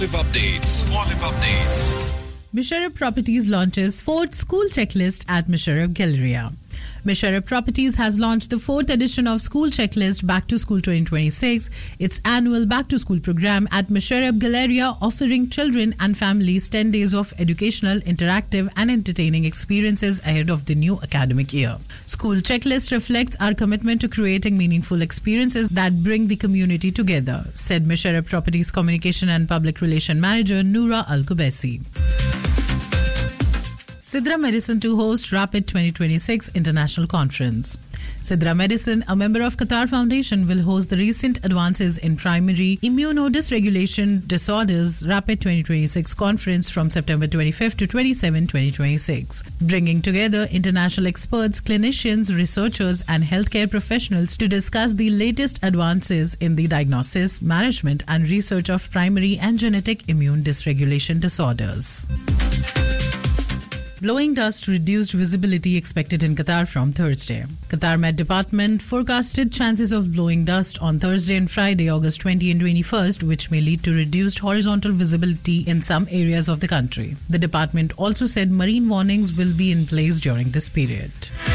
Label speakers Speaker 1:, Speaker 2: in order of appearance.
Speaker 1: Misharab Properties launches 4th school checklist at Misharab Galleria. Misharab Properties has launched the 4th edition of School Checklist Back to School 2026, its annual Back to School program at Misharab Galleria, offering children and families 10 days of educational, interactive and entertaining experiences ahead of the new academic year. School Checklist reflects our commitment to creating meaningful experiences that bring the community together, said Misharab Properties Communication and Public Relation Manager Noura Al-Kubaisi. Sidra Medicine to host Rapid 2026 International Conference. Sidra Medicine, a member of Qatar Foundation, will host the Recent Advances in Primary Immunodysregulation Disorders Rapid 2026 Conference from September 25th to 27, 2026, bringing together international experts, clinicians, researchers and healthcare professionals to discuss the latest advances in the diagnosis, management and research of primary and genetic immune dysregulation disorders. Blowing dust reduced visibility expected in Qatar from Thursday. Qatar Met Department forecasted chances of blowing dust on Thursday and Friday, August 20 and 21st, which may lead to reduced horizontal visibility in some areas of the country. The department also said marine warnings will be in place during this period.